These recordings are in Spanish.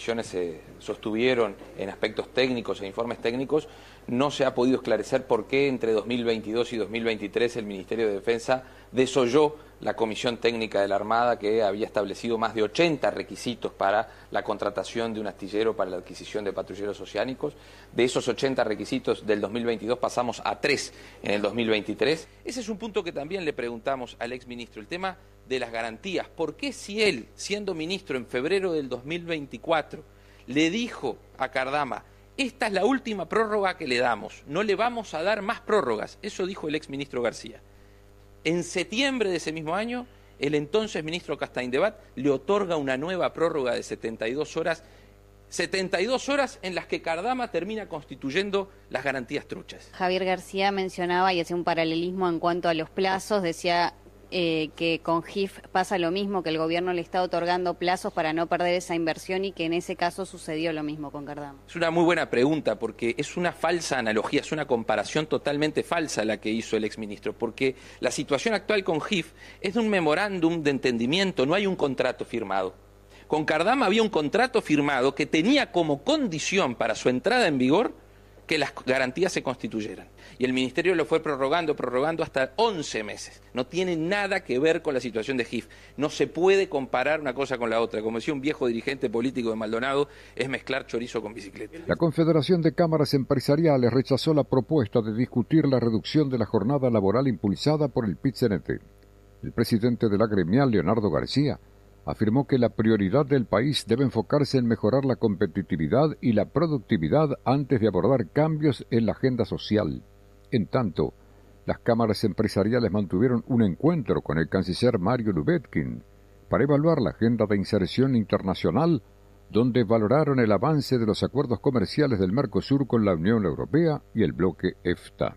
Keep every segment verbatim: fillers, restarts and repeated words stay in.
peticiones se sostuvieron en aspectos técnicos e informes técnicos, no se ha podido esclarecer por qué entre dos mil veintidós y dos mil veintitrés el Ministerio de Defensa desoyó la Comisión Técnica de la Armada, que había establecido más de ochenta requisitos para la contratación de un astillero para la adquisición de patrulleros oceánicos. De esos ochenta requisitos del dos mil veintidós pasamos a tres en el dos mil veintitrés. Ese es un punto que también le preguntamos al exministro, el tema de las garantías. ¿Por qué si él, siendo ministro en febrero del dos mil veinticuatro, le dijo a Cardama: esta es la última prórroga que le damos, no le vamos a dar más prórrogas? Eso dijo el exministro García. En septiembre de ese mismo año, el entonces ministro Castaingdebat le otorga una nueva prórroga de setenta y dos horas, setenta y dos horas en las que Cardama termina constituyendo las garantías truchas. Javier García mencionaba y hacía un paralelismo en cuanto a los plazos, decía eh, que con G I F pasa lo mismo, que el gobierno le está otorgando plazos para no perder esa inversión y que en ese caso sucedió lo mismo con Cardama. Es una muy buena pregunta porque es una falsa analogía, es una comparación totalmente falsa la que hizo el exministro, porque la situación actual con G I F es de un memorándum de entendimiento, no hay un contrato firmado. Con Cardama había un contrato firmado que tenía como condición para su entrada en vigor que las garantías se constituyeran. Y el Ministerio lo fue prorrogando, prorrogando hasta once meses. No tiene nada que ver con la situación de G I F. No se puede comparar una cosa con la otra. Como decía un viejo dirigente político de Maldonado, es mezclar chorizo con bicicleta. La Confederación de Cámaras Empresariales rechazó la propuesta de discutir la reducción de la jornada laboral impulsada por el P I T C N T. El presidente de la gremial, Leonardo García, afirmó que la prioridad del país debe enfocarse en mejorar la competitividad y la productividad antes de abordar cambios en la agenda social. En tanto, las cámaras empresariales mantuvieron un encuentro con el canciller Mario Lubetkin para evaluar la agenda de inserción internacional, donde valoraron el avance de los acuerdos comerciales del Mercosur con la Unión Europea y el bloque EFTA.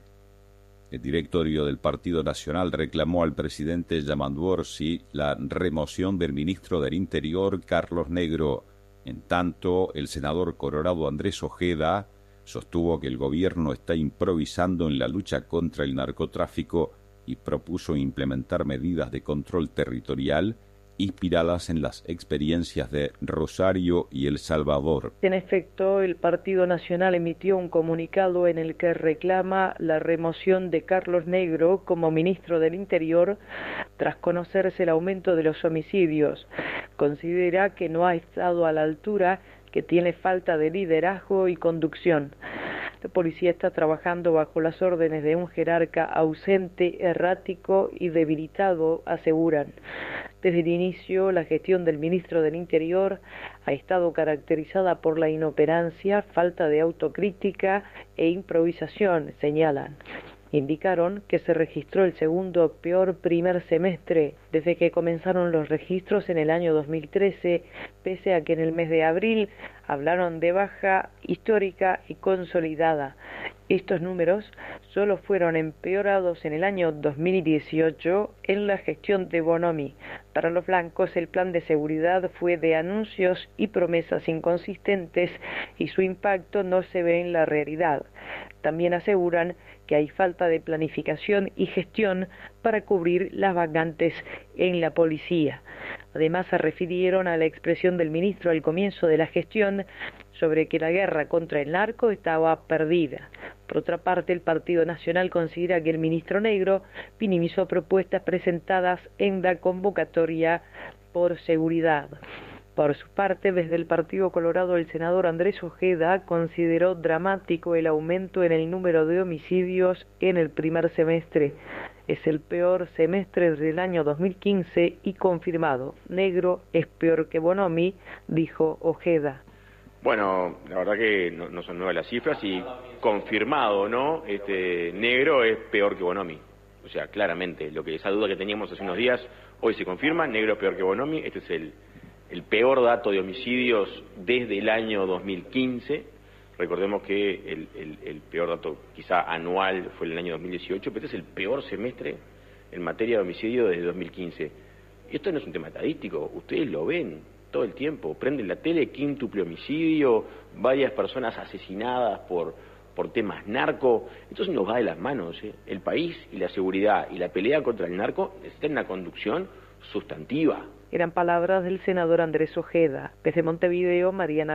El directorio del Partido Nacional reclamó al presidente Yamandu Orsi la remoción del ministro del Interior, Carlos Negro. En tanto, el senador colorado Andrés Ojeda sostuvo que el gobierno está improvisando en la lucha contra el narcotráfico y propuso implementar medidas de control territorial inspiradas en las experiencias de Rosario y El Salvador. En efecto, el Partido Nacional emitió un comunicado en el que reclama la remoción de Carlos Negro como ministro del Interior tras conocerse el aumento de los homicidios. Considera que no ha estado a la altura, que tiene falta de liderazgo y conducción. La policía está trabajando bajo las órdenes de un jerarca ausente, errático y debilitado, aseguran. Desde el inicio, la gestión del ministro del Interior ha estado caracterizada por la inoperancia, falta de autocrítica e improvisación, señalan. Indicaron que se registró el segundo peor primer semestre desde que comenzaron los registros en el año dos mil trece, pese a que en el mes de abril hablaron de baja histórica y consolidada. Estos números solo fueron empeorados en el año dos mil dieciocho en la gestión de Bonomi. Para los blancos, el plan de seguridad fue de anuncios y promesas inconsistentes y su impacto no se ve en la realidad. También aseguran que hay falta de planificación y gestión para cubrir las vacantes en la policía. Además, se refirieron a la expresión del ministro al comienzo de la gestión sobre que la guerra contra el narco estaba perdida. Por otra parte, el Partido Nacional considera que el ministro Negro minimizó propuestas presentadas en la convocatoria por seguridad. Por su parte, desde el Partido Colorado, el senador Andrés Ojeda consideró dramático el aumento en el número de homicidios en el primer semestre. Es el peor semestre desde el año dos mil quince y confirmado. Negro es peor que Bonomi, dijo Ojeda. Bueno, la verdad que no, no son nuevas las cifras y confirmado, ¿no? Este Negro es peor que Bonomi. O sea, claramente, lo que esa duda que teníamos hace unos días, hoy se confirma, Negro es peor que Bonomi. Este es el, el peor dato de homicidios desde el año dos mil quince. Recordemos que el, el, el peor dato quizá anual fue el año dos mil dieciocho, pero este es el peor semestre en materia de homicidio desde dos mil quince. Y esto no es un tema estadístico, ustedes lo ven todo el tiempo, prenden la tele, quíntuple homicidio, varias personas asesinadas por, por temas narco. Entonces nos va de las manos, ¿eh? El país y la seguridad y la pelea contra el narco necesitan una conducción sustantiva. Eran palabras del senador Andrés Ojeda. Desde Montevideo, Mariana